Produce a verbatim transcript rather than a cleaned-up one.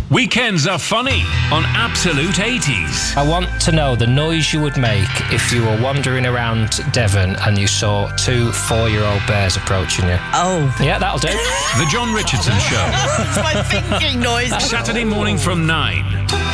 Weekends are funny on Absolute eighties. I want to know the noise you would make if you were wandering around Devon and you saw two four-year-old bears approaching you. Oh. Yeah, that'll do. The John Richardson Show. It's my thinking noise. Saturday morning from nine